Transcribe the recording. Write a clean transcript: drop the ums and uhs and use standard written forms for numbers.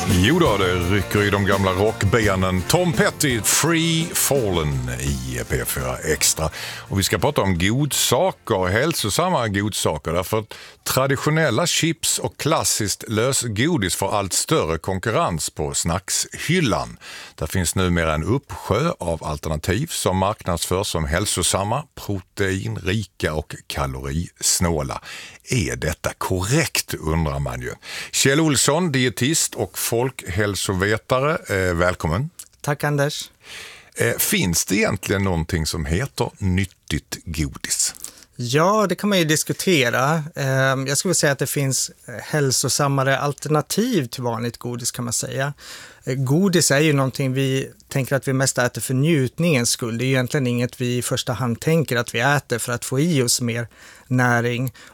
Jo då, det rycker i de gamla rockbenen. Tom Petty, Free Fallen i P4 Extra. Och vi ska prata om godsaker, hälsosamma godsaker. Därför att traditionella chips och klassiskt lösgodis får allt större konkurrens på snackshyllan. Där finns numera en uppsjö av alternativ som marknadsförs som hälsosamma, proteinrika och kalorisnåla. Är detta korrekt, undrar man ju. Kjell Olsson, dietist och folkhälsovetare, välkommen. Tack Anders. Finns det egentligen någonting som heter nyttigt godis? Ja, det kan man ju diskutera. Jag skulle säga att det finns hälsosammare alternativ till vanligt godis kan man säga. Godis är ju någonting vi tänker att vi mest äter för njutningens skull. Det är egentligen inget vi i första hand tänker att vi äter för att få i oss mer näring.